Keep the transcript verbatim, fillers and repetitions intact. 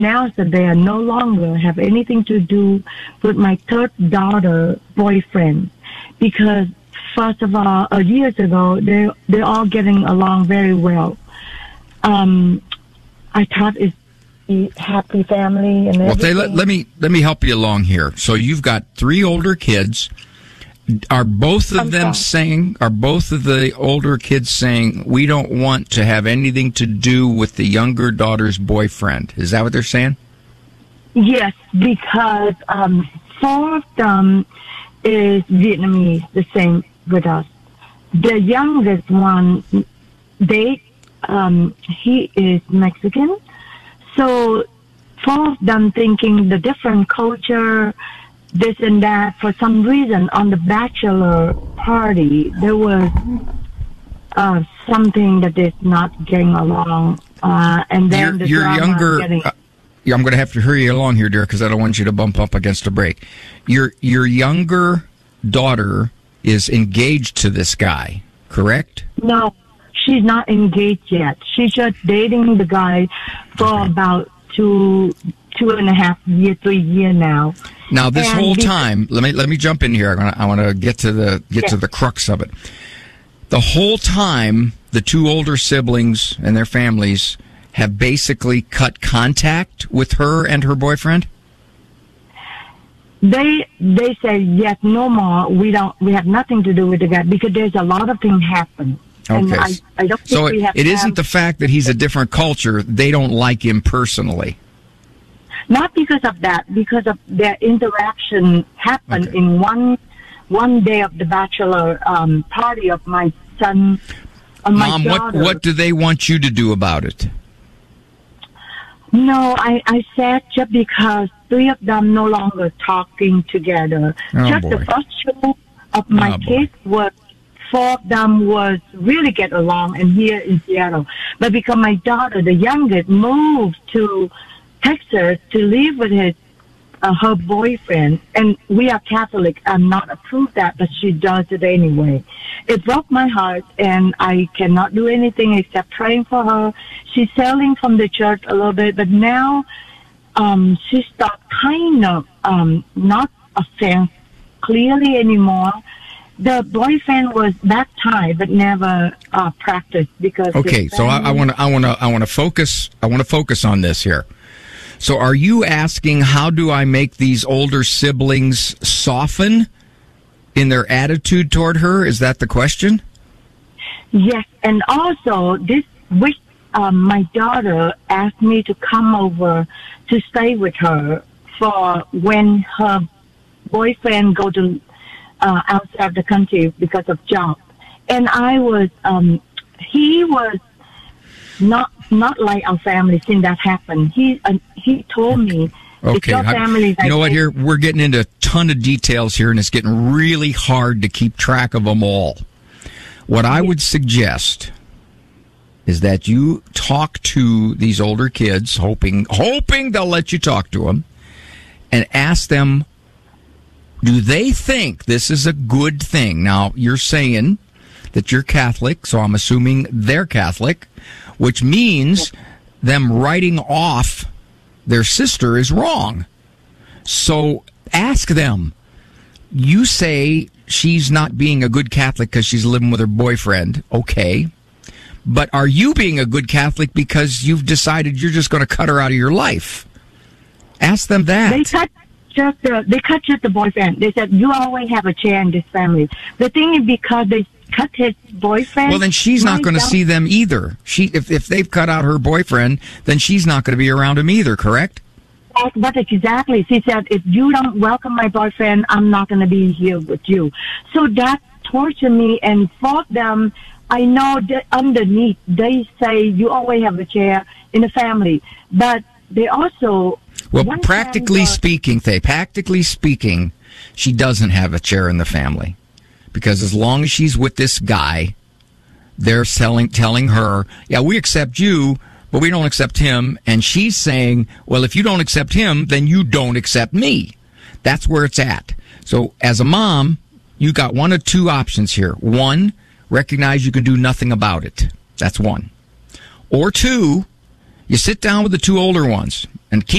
announced that they are no longer have anything to do with my third daughter boyfriend, because first of all, uh, years ago they they're all getting along very well. Um, I thought it's a happy family and everything. Well, they, let, let me let me help you along here. So you've got three older kids. Are both of I'm them sorry. saying? Are both of the older kids saying we don't want to have anything to do with the younger daughter's boyfriend? Is that what they're saying? Yes, because um, four of them is Vietnamese, the same with us. The youngest one, they um, he is Mexican, so four of them thinking the different culture, this and that. For some reason, on the bachelor party, there was uh, something that is not getting along, uh, and then Your, the your drama younger. getting. Uh, yeah, I'm going to have to hurry you along here, dear, because I don't want you to bump up against a break. Your your younger daughter is engaged to this guy, correct? No, she's not engaged yet. She's just dating the guy for Okay. about two, two and a half year, three year now. Now, this And whole be- time, let me let me jump in here. I want to I want to get to the get to Yeah. the crux of it. The whole time, the two older siblings and their families have basically cut contact with her and her boyfriend. They they say yes, no more. We don't. We have nothing to do with the guy because there's a lot of things happen. And Okay. I, I don't think So we it, have it to isn't have- the fact that he's a different culture. They don't like him personally. Not because of that, because of their interaction happened Okay. in one one day of the bachelor um, party of my son. Of my Mom, what daughter. what do they want you to do about it? No, I, I said just because three of them no longer talking together. Oh, just boy. the first two of my Oh, boy. kids was four of them was really get along and here in Seattle. But because my daughter, the youngest, moved to Texas to live with his uh, her boyfriend, and we are Catholic. I'm not approved that, but she does it anyway. It broke my heart, and I cannot do anything except praying for her. She's sailing from the church a little bit, but now um, she stopped kind of um, not offense clearly anymore. The boyfriend was baptized, but never uh, practiced because. Okay, his so I family- want to I want to I want to focus I want to focus on this here. So are you asking how do I make these older siblings soften in their attitude toward her? Is that the question? Yes, and also this week, um, my daughter asked me to come over to stay with her for when her boyfriend go to uh, outside the country because of job. And I was, um, he was not not like our family since that happened. He uh, he told me, it's Okay, your I- family. you that know what? did-" Here we're getting into a ton of details here, and it's getting really hard to keep track of them all. What I would suggest is that you talk to these older kids, hoping hoping they'll let you talk to them, and ask them, do they think this is a good thing? Now, you're saying that you're Catholic, so I'm assuming they're Catholic, which means them writing off their sister is wrong. So ask them. You say she's not being a good Catholic because she's living with her boyfriend. Okay. But are you being a good Catholic because you've decided you're just going to cut her out of your life? Ask them that. They cut just the they cut just the boyfriend. They said you always have a chair in this family. The thing is because they cut his boyfriend. Well, then she's not my going to daughter- see them either. She, if if they've cut out her boyfriend, then she's not going to be around him either. Correct? But exactly, she said if you don't welcome my boyfriend, I'm not going to be here with you. So that tortured me, and for them, I know that underneath they say you always have a chair in the family, but they also. Well, one practically time, uh, speaking, Thay, practically speaking, she doesn't have a chair in the family. Because as long as she's with this guy, they're selling, telling her, yeah, we accept you, but we don't accept him. And she's saying, well, if you don't accept him, then you don't accept me. That's where it's at. So as a mom, you got one of two options here. One, recognize you can do nothing about it. That's one. Or two, You sit down with the two older ones and keep